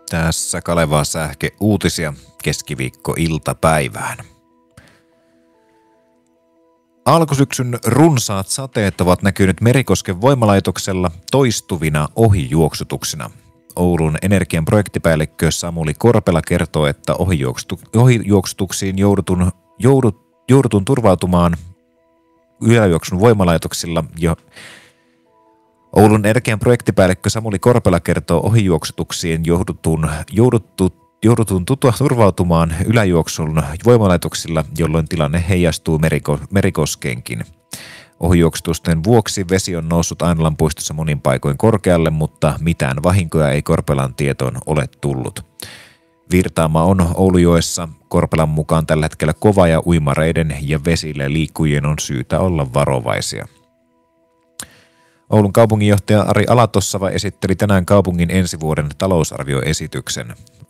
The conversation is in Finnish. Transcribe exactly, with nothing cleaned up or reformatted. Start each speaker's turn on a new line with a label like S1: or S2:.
S1: Tässä Kalevaa Sähke uutisia keskiviikko-iltapäivään. Alkusyksyn runsaat sateet ovat näkyneet Merikosken voimalaitoksella toistuvina ohijuoksutuksina. Oulun Energian projektipäällikkö Samuli Korpela kertoo, että ohijuoksutuksiin joudutun, joudut, joudutun turvautumaan yläjuoksun voimalaitoksilla jo Oulun Energian projektipäällikkö Samuli Korpela kertoo ohijuoksutuksien joudutun, jouduttu, joudutun tutua turvautumaan yläjuoksun voimalaitoksilla, jolloin tilanne heijastuu Meriko, Merikoskeenkin. Ohijuoksutusten vuoksi vesi on noussut Ainolan puistossa monin paikoin korkealle, mutta mitään vahinkoja ei Korpelan tietoon ole tullut. Virtaama on Oulujoessa Korpelan mukaan tällä hetkellä kova ja uimareiden ja vesillä liikkujien on syytä olla varovaisia. Oulun kaupunginjohtaja Ari Alatossava esitteli tänään kaupungin ensi vuoden talousarvioesityksen.